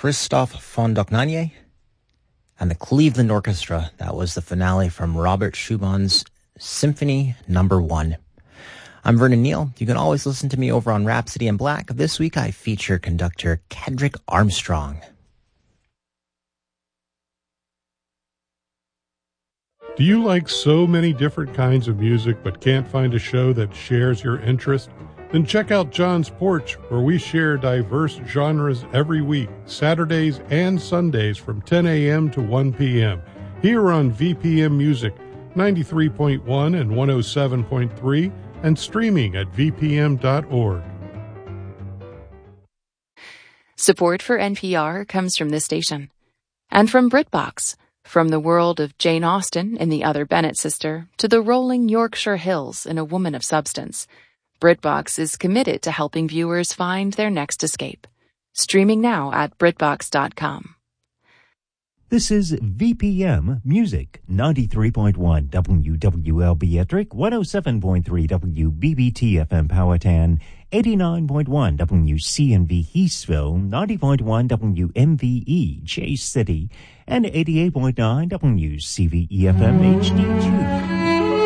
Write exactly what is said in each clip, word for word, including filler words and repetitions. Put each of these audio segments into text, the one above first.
Christophe Fondognanier and the Cleveland Orchestra. That was the finale from Robert Schumann's Symphony Number One. I'm Vernon Neal. You can always listen to me over on Rhapsody in Black. This week I feature conductor Kedrick Armstrong. Do you like so many different kinds of music but can't find a show that shares your interest? Then check out John's Porch, where we share diverse genres every week, Saturdays and Sundays from ten a.m. to one p.m. Here on V P M Music, ninety-three point one and one oh seven point three, and streaming at v p m dot org. Support for N P R comes from this station and from BritBox. From the world of Jane Austen in The Other Bennett Sister to the rolling Yorkshire Hills in A Woman of Substance, BritBox is committed to helping viewers find their next escape. Streaming now at britbox dot com. This is V P M Music, ninety-three point one W W L B Ettrick, one oh seven point three W B B T F M Powhatan, eighty-nine point one W C N V Eastville, ninety point one W M V E Chase City, and eighty-eight point nine W C V E F M H D two.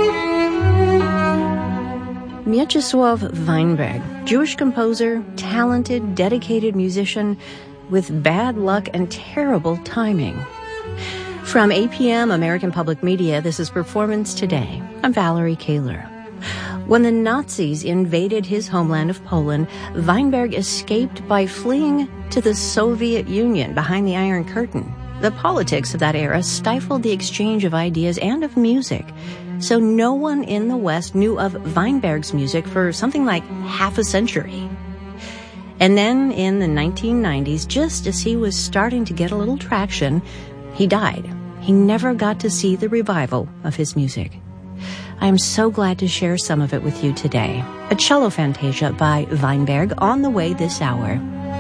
Mieczysław Weinberg, Jewish composer, talented, dedicated musician with bad luck and terrible timing. From A P M American Public Media, this is Performance Today. I'm Valerie Kaler. When the Nazis invaded his homeland of Poland, Weinberg escaped by fleeing to the Soviet Union behind the Iron Curtain. The politics of that era stifled the exchange of ideas and of music, so no one in the West knew of Weinberg's music for something like half a century. And then in the nineteen nineties, just as he was starting to get a little traction, he died. He never got to see the revival of his music. I am so glad to share some of it with you today. A cello fantasia by Weinberg on the way this hour.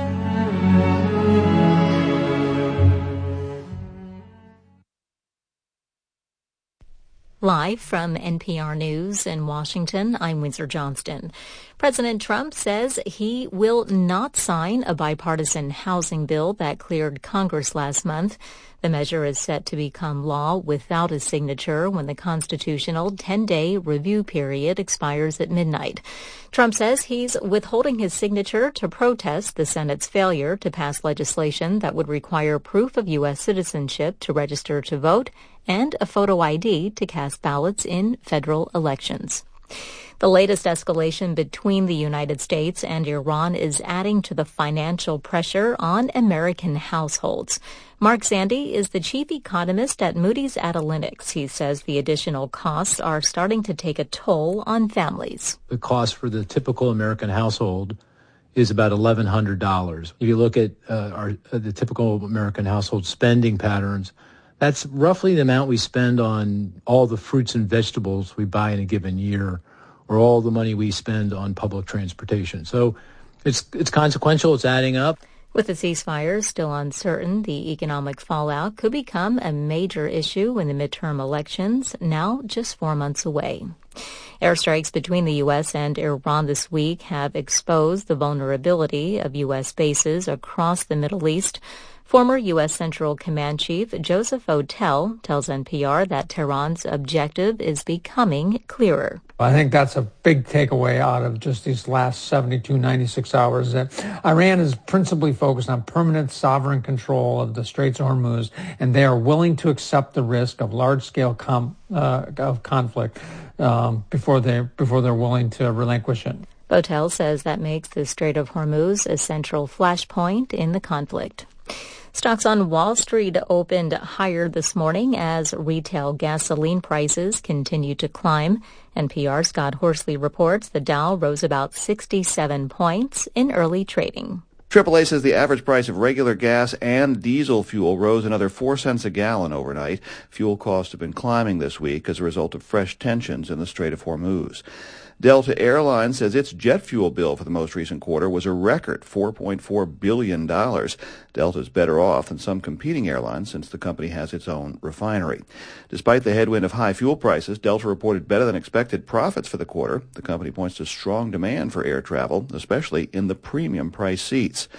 Live from N P R News in Washington, I'm Windsor Johnston. President Trump says he will not sign a bipartisan housing bill that cleared Congress last month. The measure is set to become law without a signature when the constitutional ten-day review period expires at midnight. Trump says he's withholding his signature to protest the Senate's failure to pass legislation that would require proof of U S citizenship to register to vote and a photo I D to cast ballots in federal elections. The latest escalation between the United States and Iran is adding to the financial pressure on American households. Mark Zandi is the chief economist at Moody's Analytics. He says the additional costs are starting to take a toll on families. The cost for the typical American household is about eleven hundred dollars. If you look at uh, our, uh, the typical American household spending patterns, that's roughly the amount we spend on all the fruits and vegetables we buy in a given year, or all the money we spend on public transportation. So it's it's consequential, it's adding up. With the ceasefire still uncertain, the economic fallout could become a major issue in the midterm elections, now just four months away. Airstrikes between the U S and Iran this week have exposed the vulnerability of U S bases across the Middle East. Former U S Central Command Chief Joseph Votel tells N P R that Tehran's objective is becoming clearer. I think that's a big takeaway out of just these last seventy-two, ninety-six hours, that Iran is principally focused on permanent sovereign control of the Straits of Hormuz, and they are willing to accept the risk of large-scale com- uh, of conflict um, before they before they're willing to relinquish it. Votel says that makes the Strait of Hormuz a central flashpoint in the conflict. Stocks on Wall Street opened higher this morning as retail gasoline prices continue to climb. N P R's Scott Horsley reports the Dow rose about sixty-seven points in early trading. triple A says the average price of regular gas and diesel fuel rose another four cents a gallon overnight. Fuel costs have been climbing this week as a result of fresh tensions in the Strait of Hormuz. Delta Airlines says its jet fuel bill for the most recent quarter was a record four point four billion dollars. Delta's better off than some competing airlines since the company has its own refinery. Despite the headwind of high fuel prices, Delta reported better than expected profits for the quarter. The company points to strong demand for air travel, especially in the premium price seats.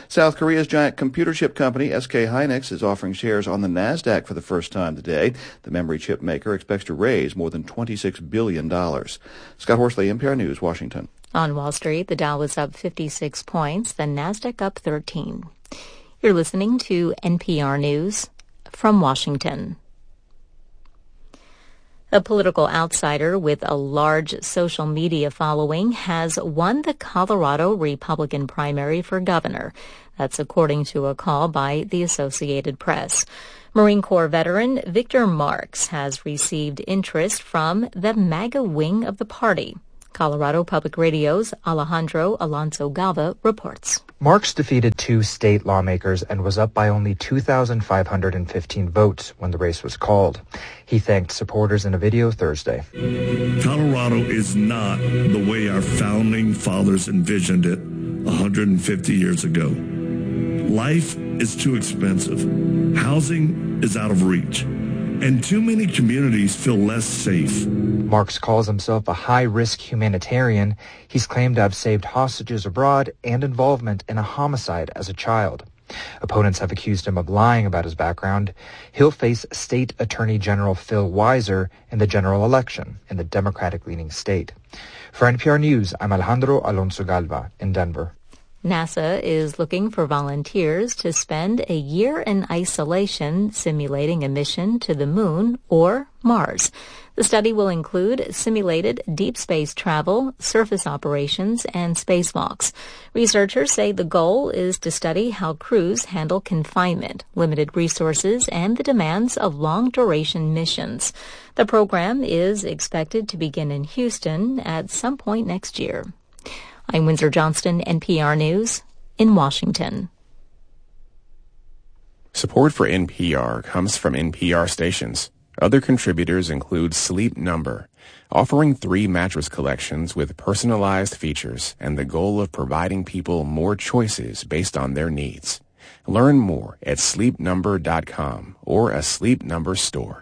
South Korea's giant computer chip company S K Hynix is offering shares on the NASDAQ for the first time today. The memory chip maker expects to raise more than twenty-six billion dollars. Scott Horsley, N P R News, Washington. On Wall Street, the Dow was up fifty-six points, the NASDAQ up thirteen. You're listening to N P R News from Washington. A political outsider with a large social media following has won the Colorado Republican primary for governor. That's according to a call by the Associated Press. Marine Corps veteran Victor Marx has received interest from the MAGA wing of the party. Colorado Public Radio's Alejandro Alonso Galva reports. Marx defeated two state lawmakers and was up by only two thousand five hundred fifteen votes when the race was called. He thanked supporters in a video Thursday. Colorado is not the way our founding fathers envisioned it one hundred fifty years ago. Life is too expensive. Housing is out of reach. And too many communities feel less safe. Marx calls himself a high-risk humanitarian. He's claimed to have saved hostages abroad and involvement in a homicide as a child. Opponents have accused him of lying about his background. He'll face State Attorney General Phil Weiser in the general election in the Democratic-leaning state. For N P R News, I'm Alejandro Alonso Galva in Denver. NASA is looking for volunteers to spend a year in isolation simulating a mission to the moon or Mars. The study will include simulated deep space travel, surface operations, and spacewalks. Researchers say the goal is to study how crews handle confinement, limited resources, and the demands of long-duration missions. The program is expected to begin in Houston at some point next year. I'm Windsor Johnston, N P R News, in Washington. Support for N P R comes from N P R stations. Other contributors include Sleep Number, offering three mattress collections with personalized features and the goal of providing people more choices based on their needs. Learn more at sleep number dot com or a Sleep Number store.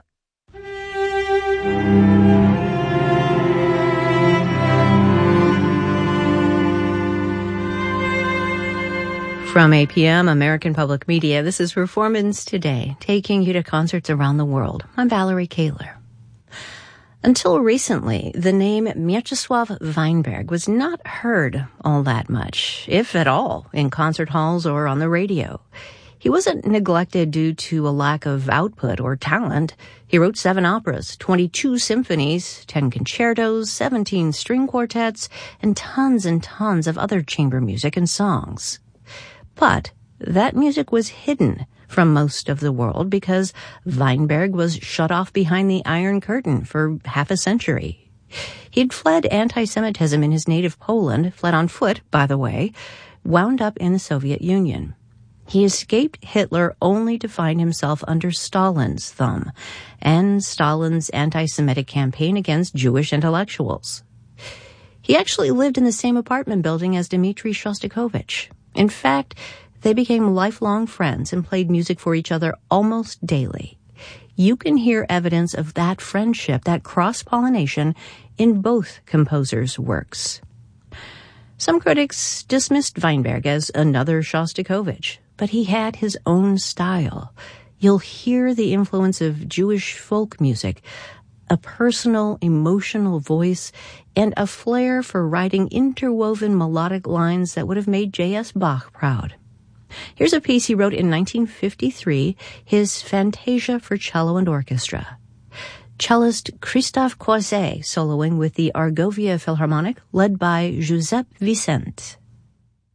From A P M, American Public Media, this is Performance Today, taking you to concerts around the world. I'm Valerie Kaler. Until recently, the name Mieczysław Weinberg was not heard all that much, if at all, in concert halls or on the radio. He wasn't neglected due to a lack of output or talent. He wrote seven operas, twenty-two symphonies, ten concertos, seventeen string quartets, and tons and tons of other chamber music and songs. But that music was hidden from most of the world because Weinberg was shut off behind the Iron Curtain for half a century. He'd fled anti-Semitism in his native Poland, fled on foot, by the way, wound up in the Soviet Union. He escaped Hitler only to find himself under Stalin's thumb and Stalin's anti-Semitic campaign against Jewish intellectuals. He actually lived in the same apartment building as Dmitri Shostakovich. In fact, they became lifelong friends and played music for each other almost daily. You can hear evidence of that friendship, that cross-pollination, in both composers' works. Some critics dismissed Weinberg as another Shostakovich, but he had his own style. You'll hear the influence of Jewish folk music, a personal, emotional voice, and a flair for writing interwoven melodic lines that would have made J S Bach proud. Here's a piece he wrote in nineteen fifty-three, his Fantasia for Cello and Orchestra. Cellist Christophe Croiset soloing with the Argovia Philharmonic, led by Giuseppe Vicente.